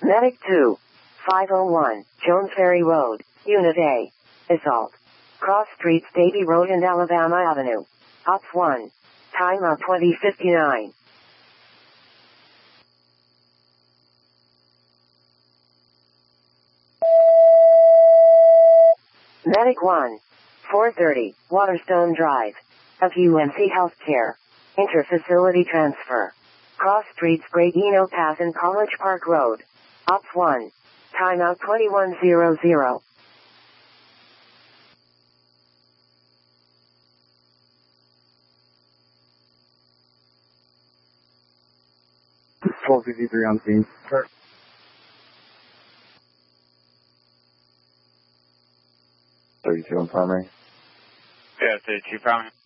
Medic 2. 501, Jones Ferry Road, Unit A. Assault. Cross Streets Davie Road and Alabama Avenue. Ops 1. Time out 20:59. Medic 1. 430, Waterstone Drive. Of UNC Healthcare. Inter-facility transfer. Cross Streets Great Eno Path and College Park Road. Ops 1. Timeout 21:00. $12.53 on scene. Sure. 32 on primary. Yeah, 32 primary.